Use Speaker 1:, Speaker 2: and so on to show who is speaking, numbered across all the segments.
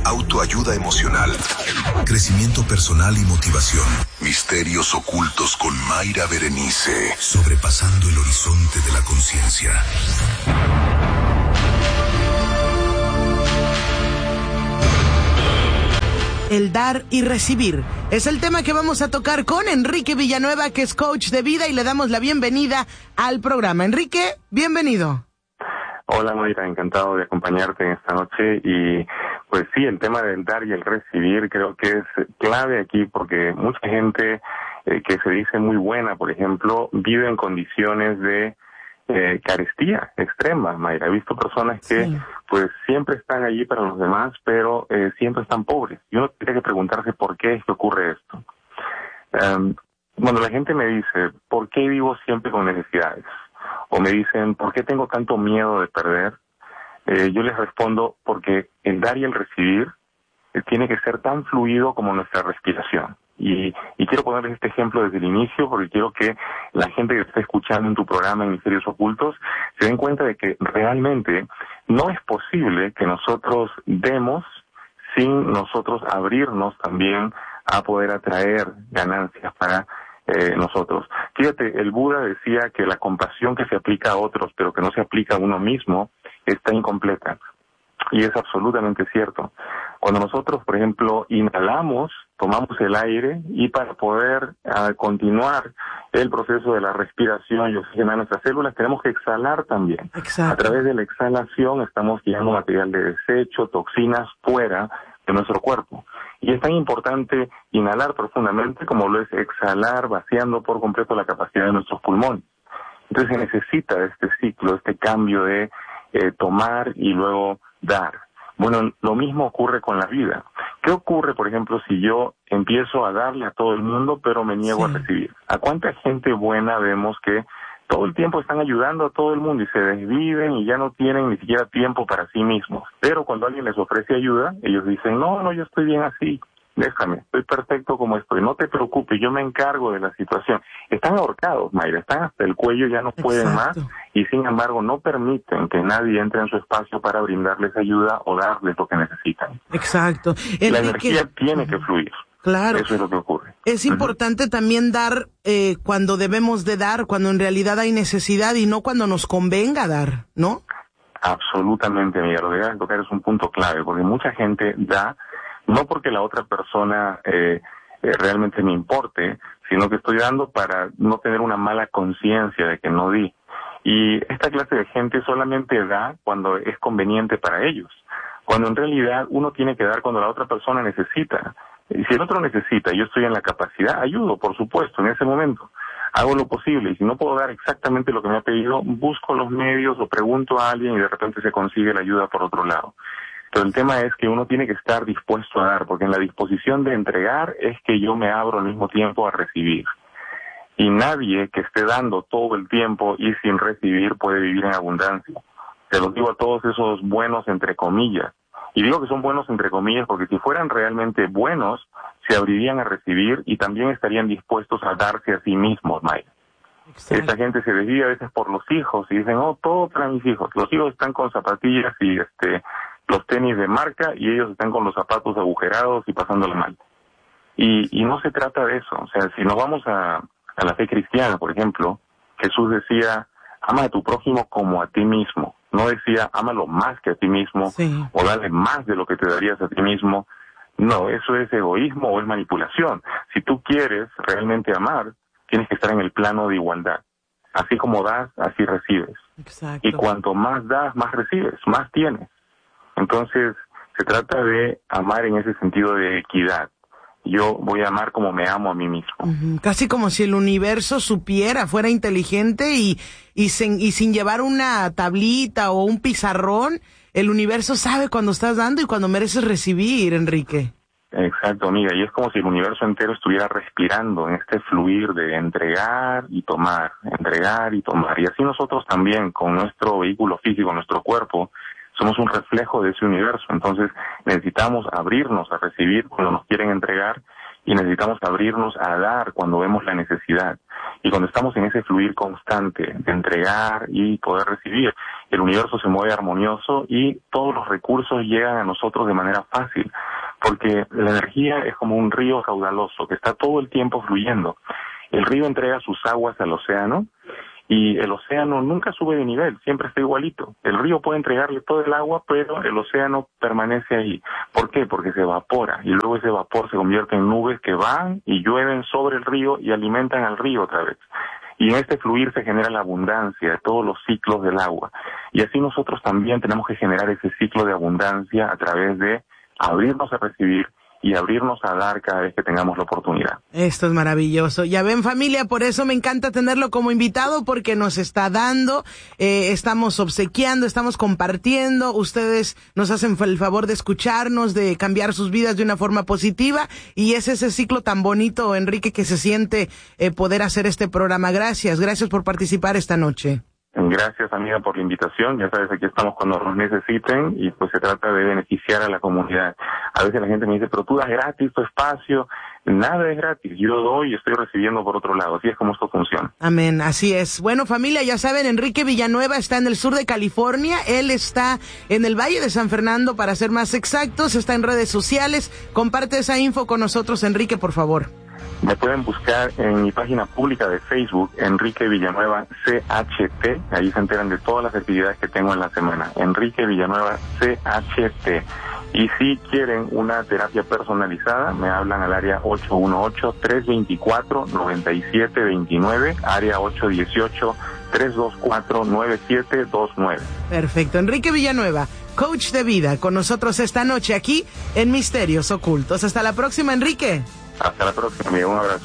Speaker 1: autoayuda emocional, crecimiento personal y motivación. Misterios ocultos con Mayra Berenice, sobrepasando el horizonte de la conciencia.
Speaker 2: El dar y recibir es el tema que vamos a tocar con Enrique Villanueva, que es coach de vida, y le damos la bienvenida al programa. Enrique, bienvenido.
Speaker 3: Hola Mayra, encantado de acompañarte en esta noche. Y pues sí, el tema del dar y el recibir creo que es clave aquí, porque mucha gente que se dice muy buena, por ejemplo, vive en condiciones de carestía extrema, Mayra. He visto personas que pues siempre están allí para los demás, pero siempre están pobres. Y uno tiene que preguntarse por qué es que ocurre esto. Cuando la gente me dice, ¿por qué vivo siempre con necesidades? O me dicen, ¿por qué tengo tanto miedo de perder? Yo les respondo, porque el dar y el recibir tiene que ser tan fluido como nuestra respiración. Y quiero ponerles este ejemplo desde el inicio, porque quiero que la gente que está escuchando en tu programa en Misterios Ocultos se den cuenta de que realmente no es posible que nosotros demos sin nosotros abrirnos también a poder atraer ganancias para nosotros. Fíjate, el Buda decía que la compasión que se aplica a otros pero que no se aplica a uno mismo está incompleta. Y es absolutamente cierto. Cuando nosotros, por ejemplo, inhalamos, tomamos el aire, y para poder continuar el proceso de la respiración y oxigenar nuestras células, tenemos que exhalar también.
Speaker 2: Exacto.
Speaker 3: A través de la exhalación estamos llevando material de desecho, toxinas fuera de nuestro cuerpo. Y es tan importante inhalar profundamente como lo es exhalar, vaciando por completo la capacidad de nuestros pulmones. Entonces se necesita este ciclo, este cambio de tomar y luego dar. Bueno, lo mismo ocurre con la vida. ¿Qué ocurre, por ejemplo, si yo empiezo a darle a todo el mundo, pero me niego a recibir? ¿A cuánta gente buena vemos que todo el tiempo están ayudando a todo el mundo y se desviven y ya no tienen ni siquiera tiempo para sí mismos? Pero cuando alguien les ofrece ayuda, ellos dicen, no, yo estoy bien así. Déjame, estoy perfecto como estoy, no te preocupes, yo me encargo de la situación. Están ahorcados, Mayra, están hasta el cuello, ya no pueden más, y sin embargo no permiten que nadie entre en su espacio para brindarles ayuda o darles lo que necesitan.
Speaker 2: Exacto.
Speaker 3: La energía tiene que fluir.
Speaker 2: Claro.
Speaker 3: Eso es lo que ocurre.
Speaker 2: Es importante también dar cuando debemos de dar, cuando en realidad hay necesidad, y no cuando nos convenga dar, ¿no?
Speaker 3: Absolutamente, amiga, lo que debes tocar es un punto clave, porque mucha gente da no porque la otra persona realmente me importe, sino que estoy dando para no tener una mala conciencia de que no di. Y esta clase de gente solamente da cuando es conveniente para ellos, cuando en realidad uno tiene que dar cuando la otra persona necesita. Y si el otro necesita y yo estoy en la capacidad, ayudo, por supuesto, en ese momento. Hago lo posible, y si no puedo dar exactamente lo que me ha pedido, busco los medios o pregunto a alguien y de repente se consigue la ayuda por otro lado. Pero el tema es que uno tiene que estar dispuesto a dar, porque en la disposición de entregar es que yo me abro al mismo tiempo a recibir. Y nadie que esté dando todo el tiempo y sin recibir puede vivir en abundancia. Se los digo a todos esos buenos entre comillas. Y digo que son buenos entre comillas porque si fueran realmente buenos, se abrirían a recibir y también estarían dispuestos a darse a sí mismos, Maya. Esa gente se desvía a veces por los hijos y dicen, todo para mis hijos. Los hijos están con zapatillas y los tenis de marca, y ellos están con los zapatos agujerados y pasándola mal. Y no se trata de eso. O sea, si nos vamos a la fe cristiana, por ejemplo, Jesús decía, ama a tu prójimo como a ti mismo. No decía, ámalo más que a ti mismo, o dale más de lo que te darías a ti mismo. No, eso es egoísmo o es manipulación. Si tú quieres realmente amar, tienes que estar en el plano de igualdad. Así como das, así recibes.
Speaker 2: Exacto.
Speaker 3: Y cuanto más das, más recibes, más tienes. Entonces, se trata de amar en ese sentido de equidad. Yo voy a amar como me amo a mí mismo.
Speaker 2: Casi como si el universo supiera, fuera inteligente y sin llevar una tablita o un pizarrón, el universo sabe cuando estás dando y cuando mereces recibir, Enrique.
Speaker 3: Exacto, amiga, y es como si el universo entero estuviera respirando en este fluir de entregar y tomar, entregar y tomar. Y así nosotros también, con nuestro vehículo físico, nuestro cuerpo, somos un reflejo de ese universo. Entonces necesitamos abrirnos a recibir cuando nos quieren entregar y necesitamos abrirnos a dar cuando vemos la necesidad. Y cuando estamos en ese fluir constante de entregar y poder recibir, el universo se mueve armonioso y todos los recursos llegan a nosotros de manera fácil, porque la energía es como un río caudaloso que está todo el tiempo fluyendo. El río entrega sus aguas al océano y el océano nunca sube de nivel, siempre está igualito. El río puede entregarle todo el agua, pero el océano permanece ahí. ¿Por qué? Porque se evapora y luego ese vapor se convierte en nubes que van y llueven sobre el río y alimentan al río otra vez. Y en este fluir se genera la abundancia de todos los ciclos del agua. Y así nosotros también tenemos que generar ese ciclo de abundancia a través de abrirnos a recibir y abrirnos a dar cada vez que tengamos la oportunidad.
Speaker 2: Esto es maravilloso. Ya ven, familia, por eso me encanta tenerlo como invitado, porque nos está dando, estamos obsequiando, estamos compartiendo, ustedes nos hacen el favor de escucharnos, de cambiar sus vidas de una forma positiva, y es ese ciclo tan bonito, Enrique, que se siente poder hacer este programa. Gracias por participar esta noche.
Speaker 3: Gracias, amiga, por la invitación. Ya sabes, aquí estamos cuando nos necesiten y pues se trata de beneficiar a la comunidad. A veces la gente me dice, pero tú das gratis tu espacio. Nada es gratis. Yo doy y estoy recibiendo por otro lado. Así es como esto funciona.
Speaker 2: Amén, así es. Bueno, familia, ya saben, Enrique Villanueva está en el sur de California. Él está en el Valle de San Fernando, para ser más exactos. Está en redes sociales. Comparte esa info con nosotros, Enrique, por favor.
Speaker 3: Me pueden buscar en mi página pública de Facebook, Enrique Villanueva CHT. Ahí se enteran de todas las actividades que tengo en la semana. Enrique Villanueva CHT. Y si quieren una terapia personalizada, me hablan al área 818-324-9729, área 818-324-9729.
Speaker 2: Perfecto. Enrique Villanueva, coach de vida, con nosotros esta noche aquí en Misterios Ocultos. Hasta la próxima, Enrique.
Speaker 3: Hasta la próxima, amigo. Un abrazo.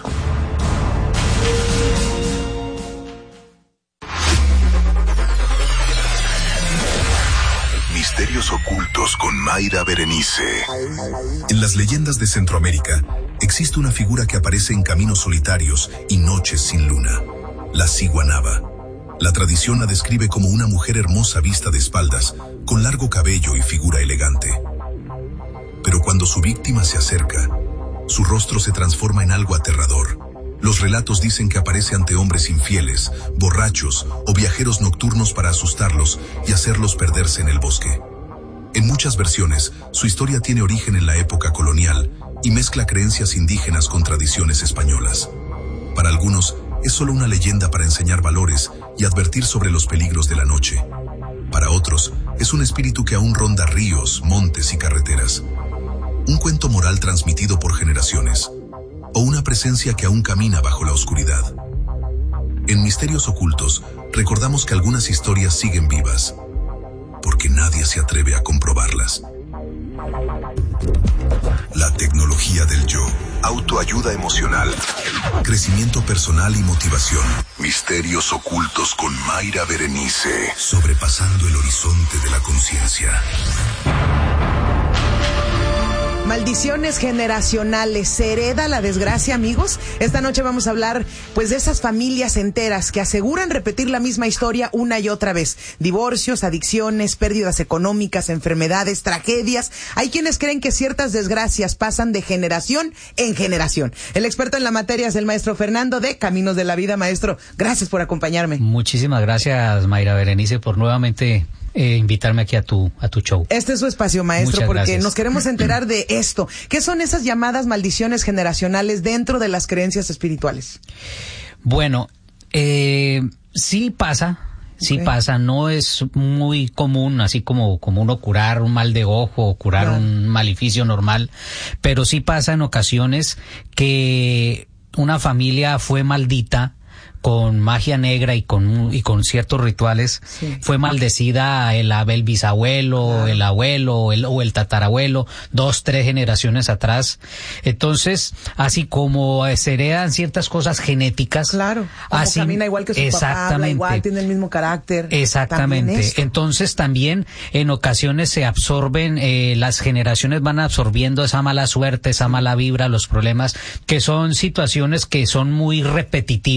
Speaker 1: Misterios Ocultos con Mayra Berenice. En las leyendas de Centroamérica existe una figura que aparece en caminos solitarios y noches sin luna: la ciguanaba. La tradición la describe como una mujer hermosa vista de espaldas, con largo cabello y figura elegante. Pero cuando su víctima se acerca, su rostro se transforma en algo aterrador. Los relatos dicen que aparece ante hombres infieles, borrachos o viajeros nocturnos para asustarlos y hacerlos perderse en el bosque. En muchas versiones, su historia tiene origen en la época colonial y mezcla creencias indígenas con tradiciones españolas. Para algunos, es solo una leyenda para enseñar valores y advertir sobre los peligros de la noche. Para otros, es un espíritu que aún ronda ríos, montes y carreteras. Un cuento moral transmitido por generaciones, o una presencia que aún camina bajo la oscuridad. En Misterios Ocultos, recordamos que algunas historias siguen vivas, porque nadie se atreve a comprobarlas. La tecnología del yo, autoayuda emocional, crecimiento personal y motivación. Misterios Ocultos con Mayra Berenice, sobrepasando el horizonte de la conciencia.
Speaker 2: Maldiciones generacionales. ¿Se hereda la desgracia, amigos? Esta noche vamos a hablar, pues, de esas familias enteras que aseguran repetir la misma historia una y otra vez. Divorcios, adicciones, pérdidas económicas, enfermedades, tragedias. Hay quienes creen que ciertas desgracias pasan de generación en generación. El experto en la materia es el maestro Fernando de Caminos de la Vida. Maestro, gracias por acompañarme.
Speaker 4: Muchísimas gracias, Mayra Berenice, por nuevamente invitarme aquí a tu show.
Speaker 2: Este es su espacio, maestro. Muchas porque gracias. Nos queremos enterar de esto. ¿Qué son esas llamadas maldiciones generacionales dentro de las creencias espirituales?
Speaker 4: Bueno, sí pasa. Sí pasa, no es muy común, así como uno curar un mal de ojo o curar un maleficio normal, pero sí pasa en ocasiones que una familia fue maldita con magia negra y con ciertos rituales. Sí. Fue maldecida el bisabuelo, el abuelo o el tatarabuelo, 2, 3 generaciones atrás. Entonces, así como se heredan ciertas cosas genéticas.
Speaker 2: Claro, como así camina igual que su papá, habla igual, tiene el mismo carácter.
Speaker 4: Exactamente. Entonces también en ocasiones se absorben, las generaciones van absorbiendo esa mala suerte, esa mala vibra, los problemas, que son situaciones que son muy repetitivas,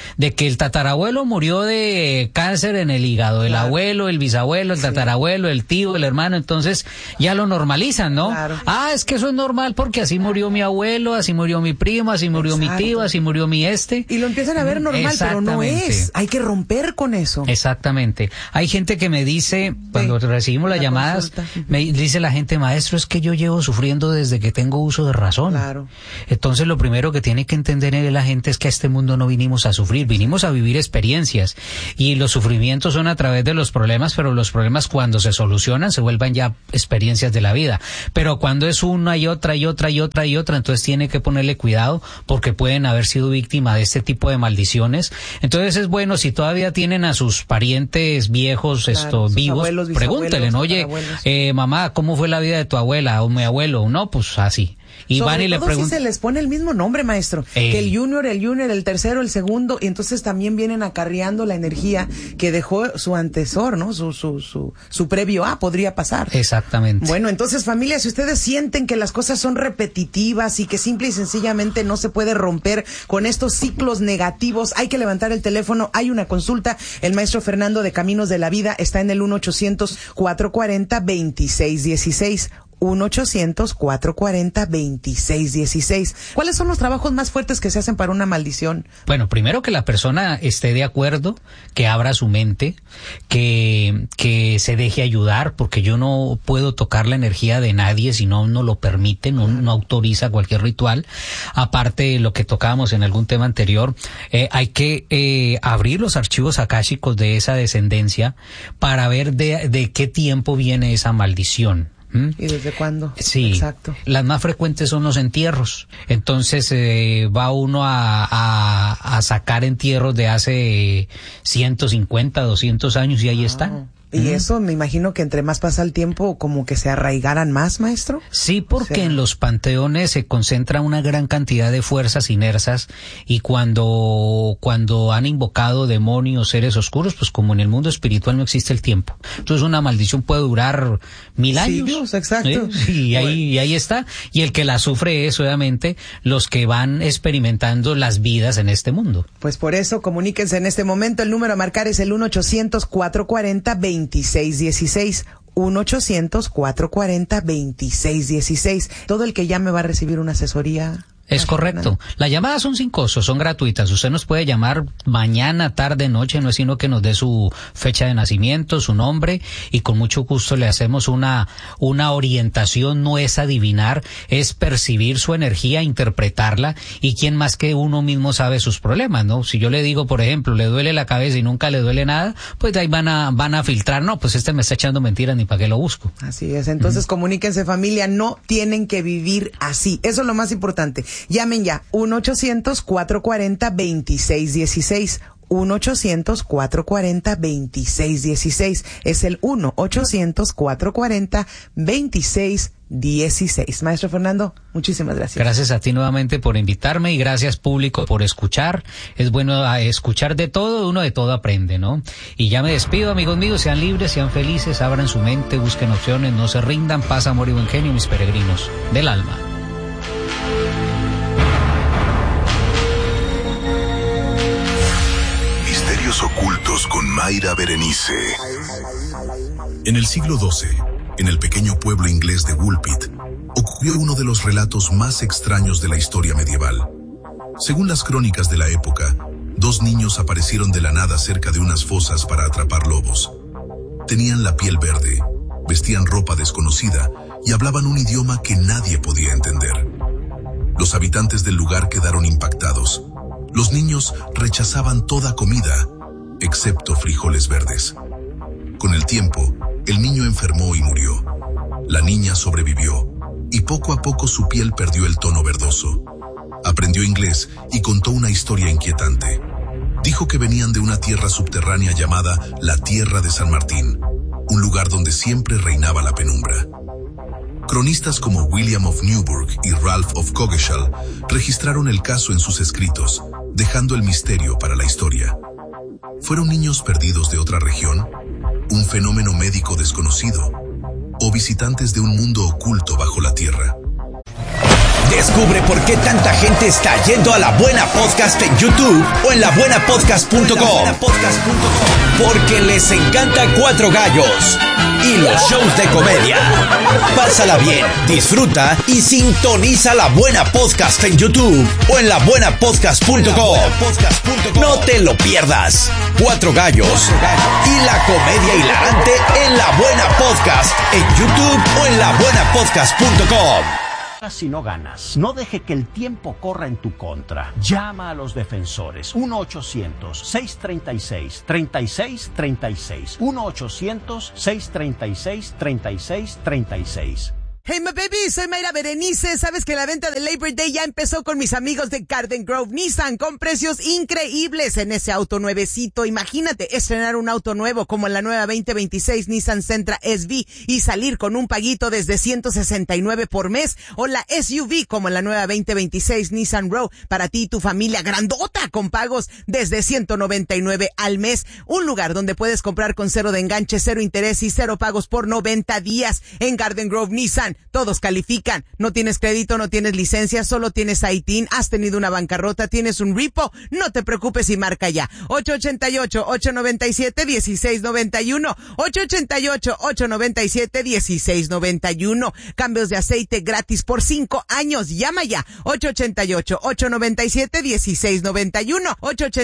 Speaker 4: de que el tatarabuelo murió de cáncer en el hígado, el abuelo, el bisabuelo, el tatarabuelo, el tío, el hermano, entonces ya lo normalizan, ¿no?
Speaker 2: Claro.
Speaker 4: Es que eso es normal porque así murió mi abuelo, así murió mi primo, así murió mi tío, así murió mi
Speaker 2: Y lo empiezan a ver normal, pero no es. Hay que romper con eso.
Speaker 4: Exactamente. Hay gente que me dice, cuando recibimos las llamadas, me dice la gente, maestro, es que yo llevo sufriendo desde que tengo uso de razón.
Speaker 2: Claro.
Speaker 4: Entonces lo primero que tiene que entender la gente es que a este mundo no vinimos a sufrir, vinimos a vivir experiencias. Y los sufrimientos son a través de los problemas, pero los problemas cuando se solucionan se vuelven ya experiencias de la vida. Pero cuando es una y otra y otra y otra y otra, entonces tiene que ponerle cuidado porque pueden haber sido víctima de este tipo de maldiciones. Entonces es bueno, si todavía tienen a sus parientes viejos, vivos,
Speaker 2: abuelos,
Speaker 4: pregúntenle, ¿no? Oye, mamá, ¿cómo fue la vida de tu abuela o mi abuelo? No, pues así. Y
Speaker 2: sobre
Speaker 4: van y le
Speaker 2: todo
Speaker 4: preguntan.
Speaker 2: Si se les pone el mismo nombre, maestro, que el junior, el tercero, el segundo, y entonces también vienen acarreando la energía que dejó su antecesor, ¿no? Su previo podría pasar.
Speaker 4: Exactamente.
Speaker 2: Bueno, entonces, familia, si ustedes sienten que las cosas son repetitivas y que simple y sencillamente no se puede romper con estos ciclos negativos, hay que levantar el teléfono, hay una consulta. El maestro Fernando de Caminos de la Vida está en el 1-800-440-2616. 1-800-440-2616. ¿Cuáles son los trabajos más fuertes que se hacen para una maldición?
Speaker 4: Bueno, primero que la persona esté de acuerdo, que abra su mente, que se deje ayudar, porque yo no puedo tocar la energía de nadie si no lo permite, no autoriza cualquier ritual. Aparte de lo que tocábamos en algún tema anterior, hay que abrir los archivos akáshicos de esa descendencia para ver de qué tiempo viene esa maldición.
Speaker 2: ¿Y desde cuándo?
Speaker 4: Sí,
Speaker 2: exacto.
Speaker 4: Las más frecuentes son los entierros. Entonces va uno a sacar entierros de hace 150, 200 años y ahí están.
Speaker 2: ¿Y eso me imagino que entre más pasa el tiempo como que se arraigaran más, maestro?
Speaker 4: Sí, porque en los panteones se concentra una gran cantidad de fuerzas inersas y cuando han invocado demonios, seres oscuros, pues como en el mundo espiritual no existe el tiempo. Entonces una maldición puede durar 1000 años.
Speaker 2: Siglos, exacto.
Speaker 4: Y ahí está. Y el que la sufre es obviamente los que van experimentando las vidas en este mundo.
Speaker 2: Pues por eso comuníquense en este momento. El número a marcar es el 1-800-440-2616. 1-800-440-2616. Todo el que llame va a recibir una asesoría.
Speaker 4: Es correcto. Las llamadas son sin costo, son gratuitas. Usted nos puede llamar mañana, tarde, noche, no es sino que nos dé su fecha de nacimiento, su nombre, y con mucho gusto le hacemos una orientación. No es adivinar, es percibir su energía, interpretarla, y quién más que uno mismo sabe sus problemas, ¿no? Si yo le digo, por ejemplo, le duele la cabeza y nunca le duele nada, pues de ahí van a filtrar, no, pues me está echando mentiras, ni para qué lo busco.
Speaker 2: Así es. Entonces comuníquense, familia, no tienen que vivir así. Eso es lo más importante. Llamen ya, 1-800-440-2616. 1-800-440-2616. Es el 1-800-440-2616. Maestro Fernando, muchísimas gracias.
Speaker 4: Gracias a ti nuevamente por invitarme y gracias público por escuchar. Es bueno escuchar de todo, uno de todo aprende, ¿no? Y ya me despido, amigos míos, sean libres, sean felices, abran su mente, busquen opciones, no se rindan, paz, amor y buen genio, mis peregrinos del alma.
Speaker 1: Ocultos con Mayra Berenice. En el siglo XII, en el pequeño pueblo inglés de Woolpit, ocurrió uno de los relatos más extraños de la historia medieval. Según las crónicas de la época, 2 niños aparecieron de la nada cerca de unas fosas para atrapar lobos. Tenían la piel verde, vestían ropa desconocida y hablaban un idioma que nadie podía entender. Los habitantes del lugar quedaron impactados. Los niños rechazaban toda comida, excepto frijoles verdes. Con el tiempo, el niño enfermó y murió. La niña sobrevivió, y poco a poco su piel perdió el tono verdoso. Aprendió inglés y contó una historia inquietante. Dijo que venían de una tierra subterránea llamada la Tierra de San Martín, un lugar donde siempre reinaba la penumbra. Cronistas como William of Newburgh y Ralph of Coggeshall registraron el caso en sus escritos, dejando el misterio para la historia. ¿Fueron niños perdidos de otra región? ¿Un fenómeno médico desconocido? ¿O visitantes de un mundo oculto bajo la tierra?
Speaker 5: Descubre por qué tanta gente está yendo a La Buena Podcast en YouTube o en labuenapodcast.com. Porque les encanta Cuatro Gallos y los shows de comedia. Pásala bien, disfruta y sintoniza La Buena Podcast en YouTube o en labuenapodcast.com. No te lo pierdas. Cuatro Gallos y la comedia hilarante en La Buena Podcast en YouTube o en labuenapodcast.com.
Speaker 6: Si no ganas, no deje que el tiempo corra en tu contra. Llama a los defensores. 1-800-636-3636. 1-800-636-3636.
Speaker 2: Hey, my baby, soy Mayra Berenice. Sabes que la venta de Labor Day ya empezó con mis amigos de Garden Grove Nissan con precios increíbles en ese auto nuevecito. Imagínate estrenar un auto nuevo como la nueva 2026 Nissan Sentra SV y salir con un paguito desde $169 por mes, o la SUV como la nueva 2026 Nissan Rogue para ti y tu familia grandota con pagos desde $199 al mes. Un lugar donde puedes comprar con cero de enganche, cero interés y cero pagos por 90 días. En Garden Grove Nissan todos califican. No tienes crédito, no tienes licencia, solo tienes ITIN, has tenido una bancarrota, tienes un repo, no te preocupes y marca ya. 888-897-1691. 888-897-1691. Cambios de aceite gratis por 5 años. Llama ya. 888-897-1691.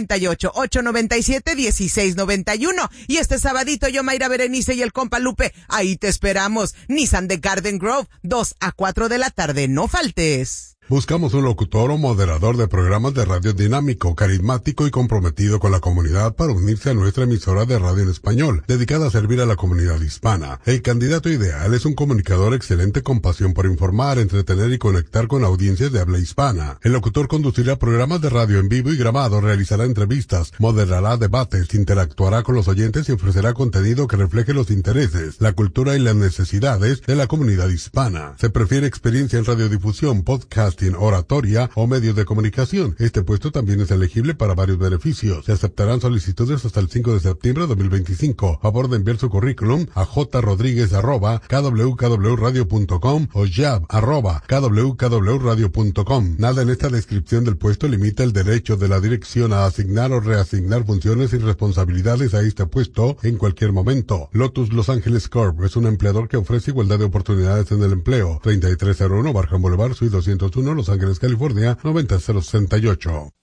Speaker 2: 888-897-1691. Y este sabadito yo, Mayra Berenice y el compa Lupe, ahí te esperamos. Nissan de Garden Grove, 2 a 4 de la tarde, no faltes.
Speaker 7: Buscamos un locutor o moderador de programas de radio dinámico, carismático y comprometido con la comunidad para unirse a nuestra emisora de radio en español, dedicada a servir a la comunidad hispana. El candidato ideal es un comunicador excelente con pasión por informar, entretener y conectar con audiencias de habla hispana. El locutor conducirá programas de radio en vivo y grabado, realizará entrevistas, moderará debates, interactuará con los oyentes y ofrecerá contenido que refleje los intereses, la cultura y las necesidades de la comunidad hispana. Se prefiere experiencia en radiodifusión, podcast, oratoria o medios de comunicación. Este puesto también es elegible para varios beneficios. Se aceptarán solicitudes hasta el 5 de septiembre de 2025. Favor de enviar su currículum a jrodriguez@kwkwradio.com o jab@kwkwradio.com. Nada en esta descripción del puesto limita el derecho de la dirección a asignar o reasignar funciones y responsabilidades a este puesto en cualquier momento. Lotus Los Ángeles Corp es un empleador que ofrece igualdad de oportunidades en el empleo. 3301 Barham Boulevard, Suite 201, Los Ángeles, California, 90068.